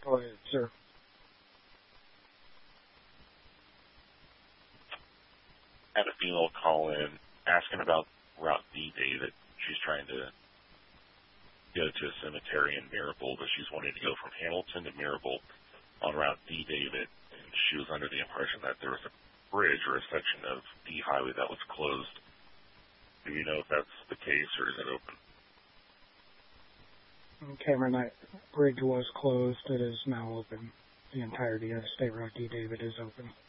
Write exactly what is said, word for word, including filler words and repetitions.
Go ahead, sir. Had a female call in asking about Route D, David. She's trying to go to a cemetery in Maribold, but she's wanting to go from Hamilton to Maribold on Route D, David. And she was under the impression that there was a bridge or a section of D highway that was closed. Do you know if that's the case or is it open? Cameron, that bridge was closed. It is now open. The entirety of State Road D, David, is open.